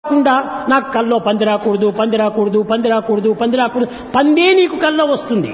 కాకుండా నాకు కల్లో పంది రాకూడదు, పంది రాకూడదు, పంది రాకూడదు, పంది రాకూడదు, పందే నీకు కల్లో వస్తుంది.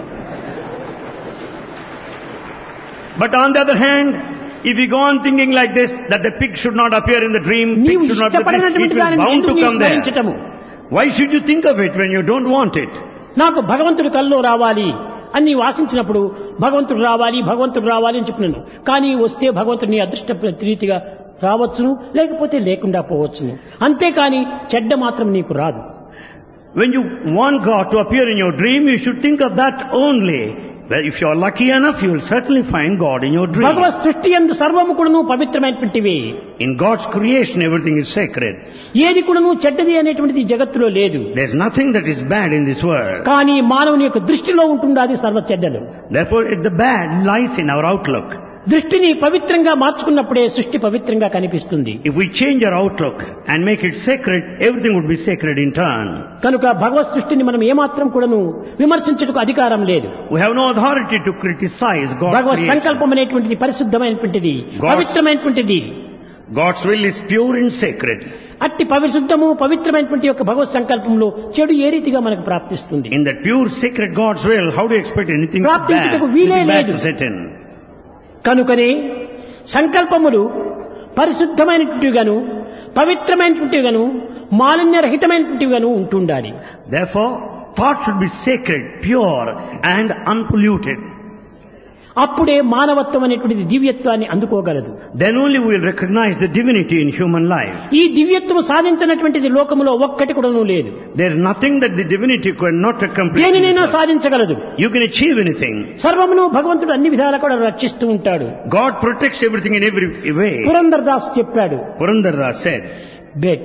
But on the other hand, if you go on thinking like this, that the pig should not appear in the dream, pig నీవు should not appear, it ఇష్టపడినటువంటి will దానిని bound ఎందుకు to నీవు come there. స్మరించటము? Why should you think of it when you don't want it? నాకు భగవంతుడు కల్లో రావాలి అని నీవు ఆశించినప్పుడు భగవంతుడు రావాలి, భగవంతుడు రావాలి అని చెప్పినాను. కానీ వస్తే భగవంతుడు నీ అదృష్ట రీతిగా రావచ్చును, లేకపోతే లేకుండా పోవచ్చును. అంతేకాని చెడ్డ మాత్రం నీకు రాదు. When you want God to appear in your dream, you should think of that only. Well, if you are lucky enough, you will certainly find God in your dream. భగవత్ సృష్టి యందు సర్వము కూడాను పవిత్రమైనటువంటివి. In God's creation, everything is sacred. ఏది కూడాను చెడ్డది అనేటువంటిది జగత్తులో లేదు. There's nothing that is bad in this world. కానీ మానవుని యొక్క దృష్టిలో ఉంటున్నది సర్వ చెడ్డలు. Therefore, the bad lies in our outlook. దృష్టిని పవిత్రంగా మార్చుకున్నప్పుడే సృష్టి పవిత్రంగా కనిపిస్తుంది. If we change our outlook and make it sacred, everything would be sacred in turn. కనుక భగవత్ సృష్టిని మనం ఏమాత్రం కూడాను విమర్శించుటకు అధికారం లేదు. We have no authority to criticize God's Bhagwat creation. సంకల్పం అనేటువంటిది పరిశుద్ధమైనటువంటిది, పవిత్రమైనటువంటిది. God's will is pure and sacred. అట్టి పరిశుద్ధము పవిత్రమైనటువంటి యొక్క భగవత్ సంకల్పంలో చెడు ఏ రీతిగా మనకు ప్రాప్తిస్తుంది? In that pure sacred God's will, how do you expect anything ప్రాప్తించుటకు bad, వీలే anything bad లేదు. to set in? కనుకనే సంకల్పములు పరిశుద్ధమైనటువంటివిగాను, పవిత్రమైనటువంటివిగాను, మాలిన్యరహితమైనటువంటివిగాను ఉంటుండాలి. Therefore, thought should be sacred, pure and unpolluted. అప్పుడే మానవత్వం అనేటువంటిది దివ్యత్వాన్ని అందుకోగలదు. Then only we will recognize the divinity in human life. ఈ దివ్యత్వం సాధించినటువంటిది లోకములో ఒక్కటి కూడాను లేదు. There is nothing that the divinity could not accomplish. దేనినైనా సాధించగలదు. You can achieve anything. సర్వమును భగవంతుడు అన్ని విధాలా కూడా రక్షిస్తూ ఉంటాడు. God protects everything in every way. Purandar Das చెప్పాడు, Purandardas said,